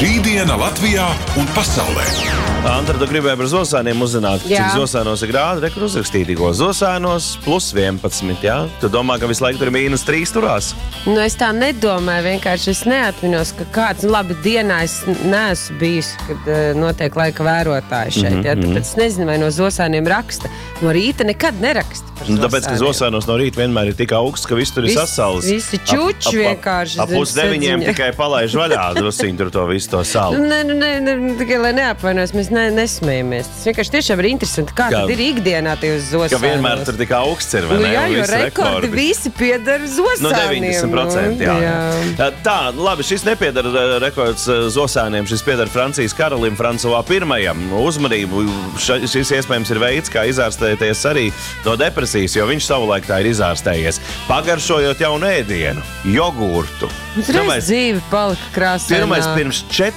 Šī diena Latvijā un pasaulē. Antra, tu gribēji par zosāniem uzzināt, cik zosānos ir grādi, rekur uzrakstīt tikko. Zosānos plus 11, jā? Tu domā, ka visu laiku tur ir -3 turās? Nu, es tā nedomāju, vienkārši es neatminos, ka kāds, labi, dienā es neesmu bijis, kad notiek laika vērotāji šeit, jā? Tāpēc es nezinu, vai no zosāniem raksta. No rīta nekad neraksta par zosāniem. Tāpēc, ka zosānos no rīta vienmēr ir tik augsts, ka viss tur ir sasalis. Visi čuči vienkārši. Ap 8:09 tikai palaiž vaļā drusiņu tur to visu to salu. Nē, tikai lai neapvainojas, mēs nesmējamies. Tas vienkārši tiešām ir interesanti, kā tad ir ikdienā tajos zosānos. Ka vienmēr tur tik augsts ir, vai ne? Jā, jo rekordi visi piedara zosāniem. 90%, jā. Tā, labi, šis nepiedara rekords zosāniem, šis piedara Francijas karalim Fransuā I. Uzmanību, šis iespējams ir veids, kā izārstēties arī no depresijas, jo viņš savulaik tā ir izārstējies. Pagaršojot jaunu ēdienu, jogurtu. Reiz dzīve palika krāsainā. Pirmais pirms